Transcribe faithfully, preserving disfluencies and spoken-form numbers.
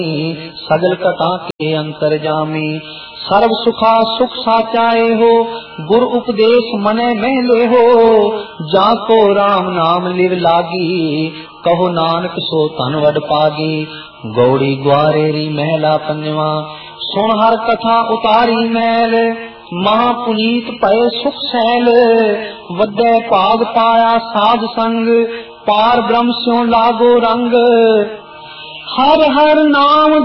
सगल कथा के अंतर जामी। सर्व सुखा सुख साचाए हो, गुर उपदेश मने में ले हो। जाको राम नाम लिव लागी, कहो नानक सो तन वड पागी। गौड़ी ग्वारेरी महला पंजवा, सुन हर कथा उतारी मैल। महापुनीत पय सुख सैल, वड्डे भाग पाया साध संग। पार ब्रह्म स्यों लागो रंग, हर हर नाम